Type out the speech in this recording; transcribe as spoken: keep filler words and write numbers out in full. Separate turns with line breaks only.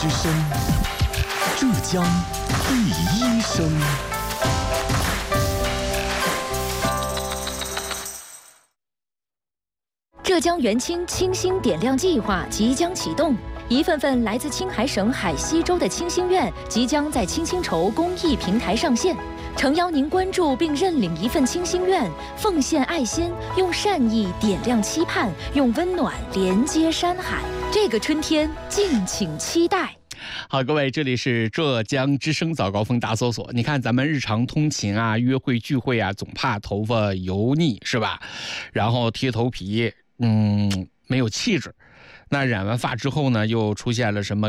之声，浙江第一声。
浙江元清清星点亮计划即将启动，一份份来自青海省海西州的清星愿即将在清星筹公益平台上线。诚邀您关注并认领一份清星愿，奉献爱心，用善意点亮期盼，用温暖连接山海。这个春天，敬请期待。
好，各位，这里是浙江之声早高峰大搜索。你看，咱们日常通勤啊、约会聚会啊，总怕头发油腻，是吧？然后贴头皮，嗯，没有气质。那染完发之后呢，又出现了什么